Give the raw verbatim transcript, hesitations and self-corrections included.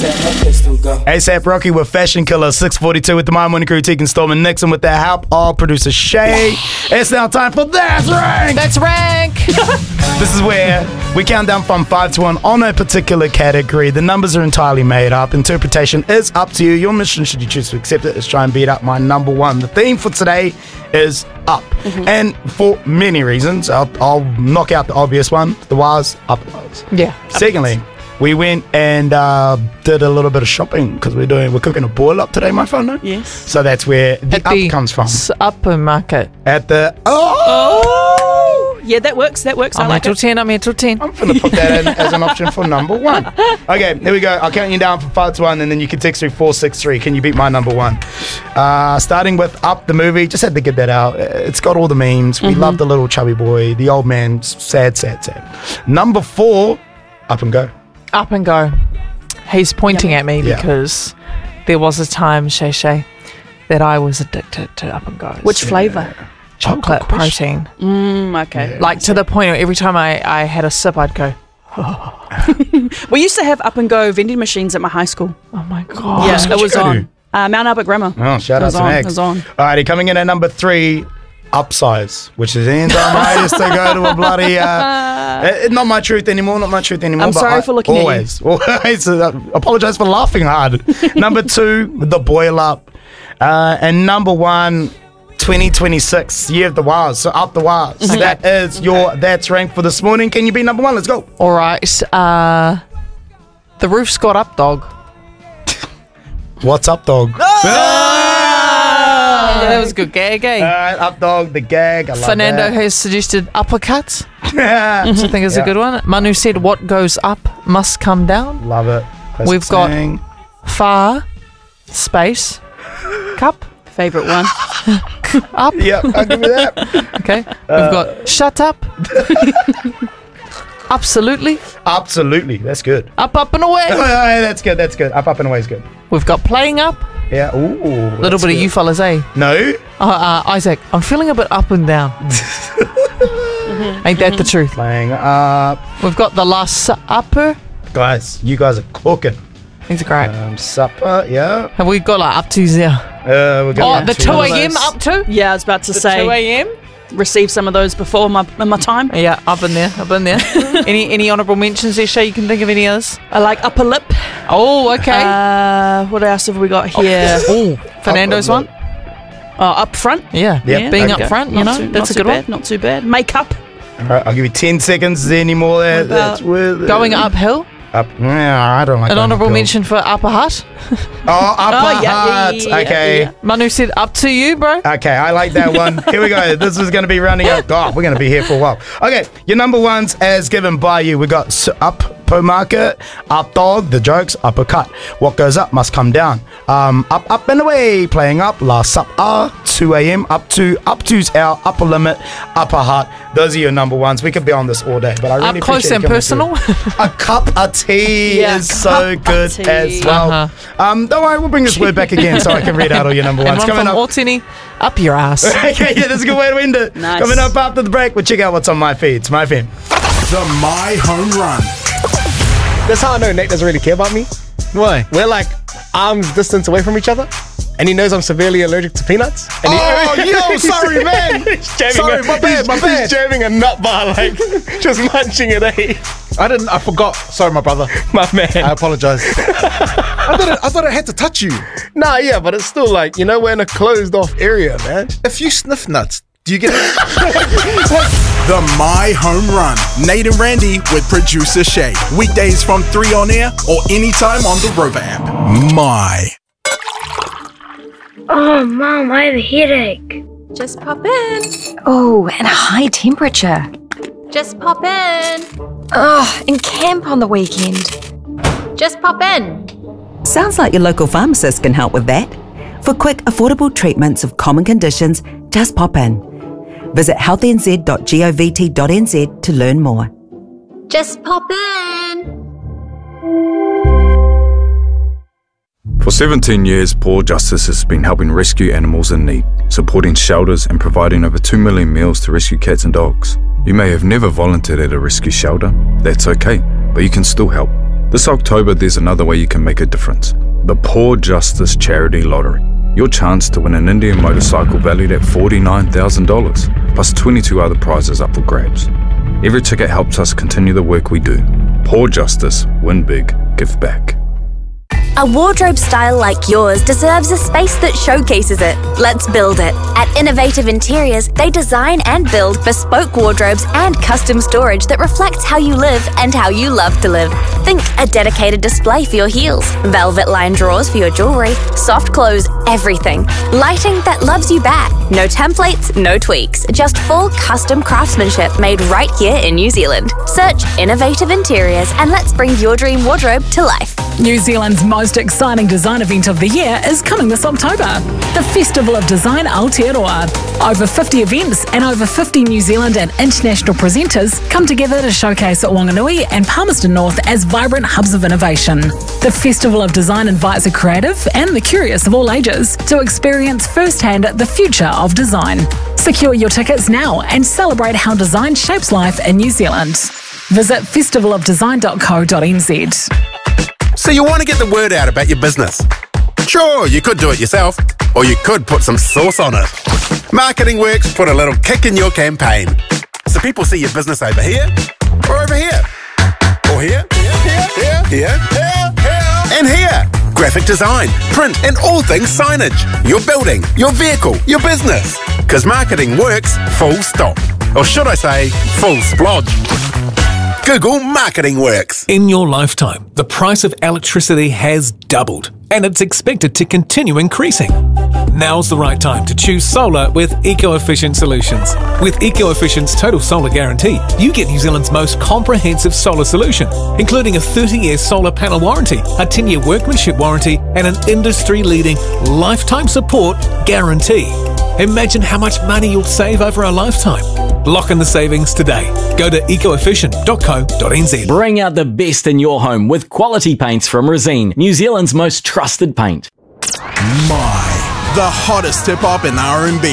ASAP Rocky with Fashion Killer, six forty-two with the My Morning Crew, Tegan Storm and Nixon with their help of producer Shay. It's now time for That's Rank! That's Rank! This is where we count down from five to one on a particular category. The numbers are entirely made up. Interpretation is up to you. Your mission, should you choose to accept it, is try and beat up my number one. The theme for today is up. Mm-hmm. And for many reasons, I'll, I'll knock out the obvious one. The was up was. Yeah. Secondly, we went and uh, did a little bit of shopping because we're doing we're cooking a boil up today, my phone. No? Yes. So that's where the At up the comes from. Upper market. At the oh. Oh, yeah, that works. That works. I I'm like till it. ten. I'm till ten. I'm going to put that in as an option for number one. Okay, here we go. I'll count you down from five to one, and then you can text through four six three. Can you beat my number one? Uh, starting with Up the movie. Just had to get that out. It's got all the memes. We Mm-hmm. love the little chubby boy, the old man. Sad, sad, sad. Number four, Up and Go. Up and Go. He's pointing at me Yeah. because there was a time, Shay Shay, that I was addicted to Up and Goes. Which flavour? Chocolate Oh, good question. protein. Mm, okay. Yeah. Like to the point where every time I, I had a sip, I'd go, We used to have Up and Go vending machines at my high school. oh my God. yeah, what it you was go on. to? Uh, Mount Albert Grammar. Oh, shout It out was to on, Max. it was on. Alrighty, coming in at number three, Upsize, which is the end time I used to go to a bloody, uh, eh, not my truth anymore, not my truth anymore. I'm but sorry I, for looking at you. always, Always, uh, apologise for laughing hard. Number two, The Boil Up. Uh, and number one, twenty twenty-six, Year of the Waz. So Up the Waz. Mm-hmm. That is your That's Rank for this morning. Can you be number one? Let's go. All right. Uh, the roof's got up, dog. What's up, dog? Ah, that was a good gag, eh? Alright, Up Dog, the gag. I love Fernando that. has suggested uppercuts, which I think is Yeah. a good one. Manu said, what goes up must come down. Love it. Classic We've got- saying. Far, space, cup, Favourite one. up. Yep, I'll give you that. Okay. Uh, We've got shut up. Absolutely. Absolutely, that's good. Up, up and away. Oh, yeah, that's good, that's good. Up, up and away is good. We've got playing up. Yeah, ooh. A little bit of you fellas, eh? No? Uh, uh, Isaac, I'm feeling a bit up and down. Ain't that the truth? Playing up. We've got the last su- upper. Guys, you guys are cooking. These are great. Um, supper, yeah. Have we got like up twos there? Uh, we're Oh, going the to two those. a.m. up to? Yeah, I was about to two say, a.m.? receive some of those before my in my time. Yeah, up in there, up in there. any any honourable mentions there, Shay? You can think of any others? I like upper lip. Oh, okay. Uh, what else have we got here? oh, Fernando's Upper one? Oh, up front. Yeah, Yeah, being okay. up front, you Not know, too- that's a not good too bad, one. Not too bad. Makeup. All right, I'll give you ten seconds. Is there any more there? What about That's worth it. Going uphill, Up. Yeah, I don't like an going honourable uphill. mention for upper hut. Oh, upper Oh, yeah, yeah, heart. yeah, yeah, okay. yeah. Manu said up to you, bro. Okay, I like that one. Here we go. This is going to be running out. God, we're going to be here for a while. Okay, your number ones as given by you. We got s- up per market, up dog, the jokes, uppercut. What goes up must come down. Um, up, up and away, playing up. Last up R, two a.m. Up to, up to's our upper limit, upper heart. Those are your number ones. We could be on this all day, but I really Up close appreciate and you coming personal. through. A cup of tea Yeah, is cup so of good tea. as well. Uh-huh. Um, don't worry, we'll bring this word back again so I can read out all your number and ones. one Coming from up. Ortini, up your ass. Okay, yeah, that's a good way to end it. Nice. Coming up after the break, we'll check out what's on my feed. It's my feed. The My Home Run. That's how I know Nate doesn't really care about me. Why? We're like arms distance away from each other, and he knows I'm severely allergic to peanuts. And Oh, yo, sorry, man. he's jamming Sorry, a, my bad, he's, my bad. He's jamming a nut bar, like, just munching it, eh? I didn't. I forgot. Sorry, my brother. My man. I apologize. I thought. It, I thought I had to touch you. Nah, yeah, but it's still like, you know, we're in a closed off area, man. If you sniff nuts, do you get it? The My Home Run. Nate and Randy with producer Shay. Weekdays from three on air or anytime on the Rover app. My. Oh, Mom, I have a headache. Just pop in. Oh, and a high temperature. Just pop in. Oh, and camp on the weekend. Just pop in. Sounds like your local pharmacist can help with that. For quick, affordable treatments of common conditions, just pop in. Visit health n z dot govt dot n z to learn more. Just pop in. For seventeen years, Paw Justice has been helping rescue animals in need, supporting shelters and providing over two million meals to rescue cats and dogs. You may have never volunteered at a rescue shelter. That's okay, but you can still help. This October, there's another way you can make a difference. The Poor Justice Charity Lottery. Your chance to win an Indian motorcycle valued at forty-nine thousand dollars, plus twenty-two other prizes up for grabs. Every ticket helps us continue the work we do. Poor Justice, win big, give back. A wardrobe style like yours deserves a space that showcases it. Let's build it. At Innovative Interiors, they design and build bespoke wardrobes and custom storage that reflects how you live and how you love to live. Think a dedicated display for your heels, velvet lined drawers for your jewelry, soft clothes, everything. Lighting that loves you back. No templates, no tweaks, just full custom craftsmanship made right here in New Zealand. Search Innovative Interiors and let's bring your dream wardrobe to life. New Zealand's most exciting design event of the year is coming this October, the Festival of Design Aotearoa. Over fifty events and over fifty New Zealand and international presenters come together to showcase Wanganui and Palmerston North as vibrant hubs of innovation. The Festival of Design invites the creative and the curious of all ages to experience firsthand the future of design. Secure your tickets now and celebrate how design shapes life in New Zealand. Visit festival of design dot co dot n z. So you want to get the word out about your business? Sure, you could do it yourself, or you could put some sauce on it. Marketing Works put a little kick in your campaign. So people see your business over here, or over here, or here, here, here, here, here, here, and here. Graphic design, print, and all things signage. Your building, your vehicle, your business. Because marketing works full stop. Or should I say, full splodge. Google Marketing Works. In your lifetime, the price of electricity has doubled, and it's expected to continue increasing. Now's the right time to choose solar with Eco-Efficient Solutions. With Eco-Efficient's Total Solar Guarantee, you get New Zealand's most comprehensive solar solution, including a thirty-year solar panel warranty, a ten-year workmanship warranty, and an industry-leading lifetime support guarantee. Imagine how much money you'll save over a lifetime. Lock in the savings today. Go to eco efficient dot co dot n z. Bring out the best in your home with quality paints from Resene, New Zealand's most trusted paint. My, the hottest tip-up in R and B.